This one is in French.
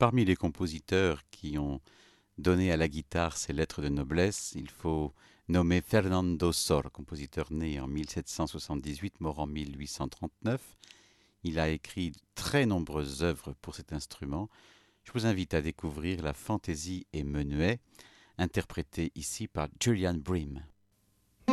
Parmi les compositeurs qui ont donné à la guitare ses lettres de noblesse, il faut nommer Fernando Sor, compositeur né en 1778, mort en 1839. Il a écrit de très nombreuses œuvres pour cet instrument. Je vous invite à découvrir la fantaisie et menuet, interprétée ici par Julian Bream.